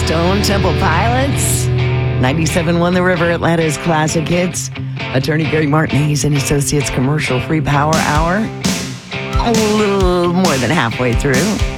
Stone Temple Pilots. 97.1 The River, Atlanta's classic hits. Attorney Gary Martinez and Associates Commercial Free Power Hour. A little more than halfway through.